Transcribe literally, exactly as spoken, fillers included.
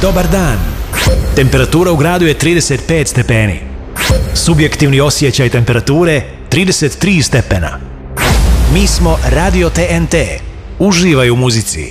Dobar dan. Temperatura u gradu je trideset pet stepeni. Subjektivni osjećaj temperature trideset tri stepena. Mi smo Radio T N T. Uživaj u muzici.